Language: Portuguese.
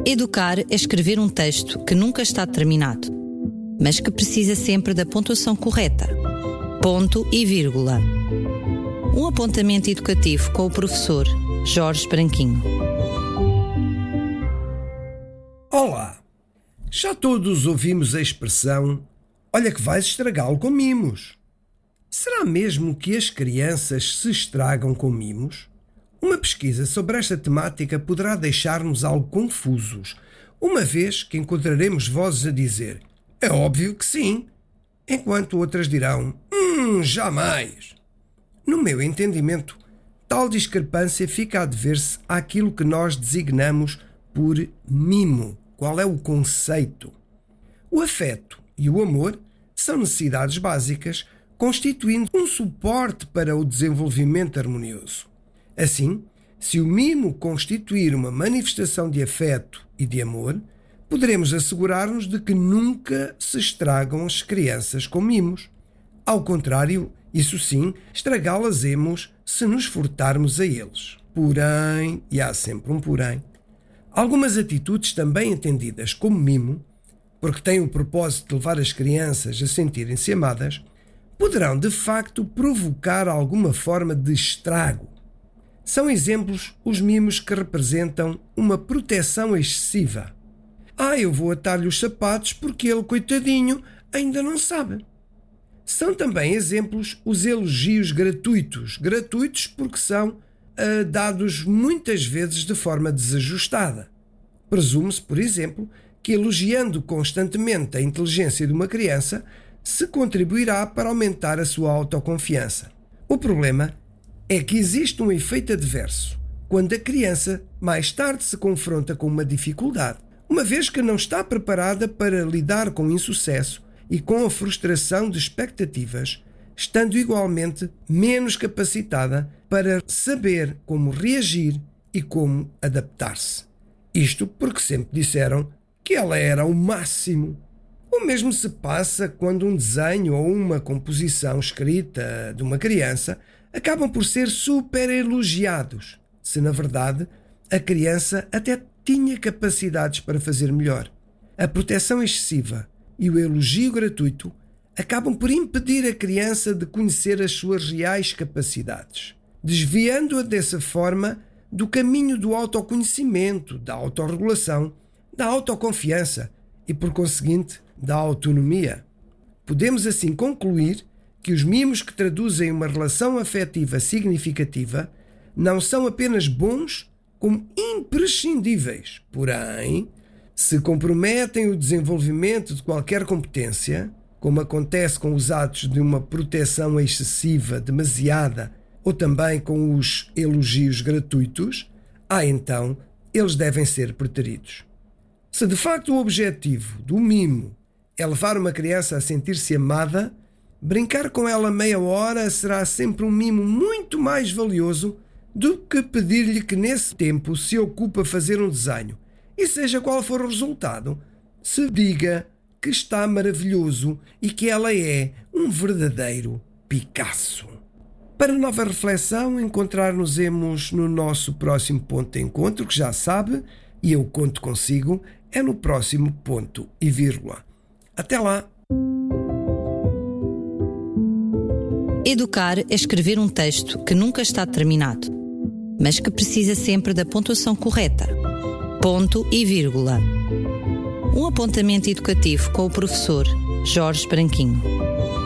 Educar é escrever um texto que nunca está terminado, mas que precisa sempre da pontuação correta. Ponto e vírgula. Um apontamento educativo com o professor Jorge Branquinho. Olá! Já todos ouvimos a expressão "olha que vais estragá-lo com mimos". Será mesmo que as crianças se estragam com mimos? Uma pesquisa sobre esta temática poderá deixar-nos algo confusos, uma vez que encontraremos vozes a dizer "é óbvio que sim", enquanto outras dirão jamais. No meu entendimento, tal discrepância fica a dever-se àquilo que nós designamos por mimo. Qual é o conceito? O afeto e o amor são necessidades básicas, constituindo um suporte para o desenvolvimento harmonioso. Assim, se o mimo constituir uma manifestação de afeto e de amor, poderemos assegurar-nos de que nunca se estragam as crianças com mimos. Ao contrário, isso sim, estragá-las-emos se nos furtarmos a eles. Porém, e há sempre um porém, algumas atitudes também entendidas como mimo, porque têm o propósito de levar as crianças a sentirem-se amadas, poderão de facto provocar alguma forma de estrago. São exemplos os mimos que representam uma proteção excessiva. Eu vou atar-lhe os sapatos porque ele, coitadinho, ainda não sabe. São também exemplos os elogios gratuitos porque são dados muitas vezes de forma desajustada. Presume-se, por exemplo, que elogiando constantemente a inteligência de uma criança se contribuirá para aumentar a sua autoconfiança. O problema é que existe um efeito adverso quando a criança mais tarde se confronta com uma dificuldade, uma vez que não está preparada para lidar com o insucesso e com a frustração de expectativas, estando igualmente menos capacitada para saber como reagir e como adaptar-se. Isto porque sempre disseram que ela era o máximo. O mesmo se passa quando um desenho ou uma composição escrita de uma criança acabam por ser super elogiados, se na verdade a criança até tinha capacidades para fazer melhor. A proteção excessiva e o elogio gratuito acabam por impedir a criança de conhecer as suas reais capacidades, desviando-a dessa forma do caminho do autoconhecimento, da autorregulação, da autoconfiança e, por conseguinte, da autonomia. Podemos assim concluir que os mimos que traduzem uma relação afetiva significativa não são apenas bons, como imprescindíveis. Porém, se comprometem o desenvolvimento de qualquer competência, como acontece com os atos de uma proteção excessiva, demasiada, ou também com os elogios gratuitos, então eles devem ser preteridos. Se de facto o objetivo do mimo é levar uma criança a sentir-se amada, brincar com ela meia hora será sempre um mimo muito mais valioso do que pedir-lhe que nesse tempo se ocupe a fazer um desenho e, seja qual for o resultado, se diga que está maravilhoso e que ela é um verdadeiro Picasso. Para nova reflexão, encontrar-nos-emos no nosso próximo ponto de encontro, que já sabe, e eu conto consigo, é no próximo ponto e vírgula. Até lá! Educar é escrever um texto que nunca está terminado, mas que precisa sempre da pontuação correta. Ponto e vírgula. Um apontamento educativo com o professor Jorge Branquinho.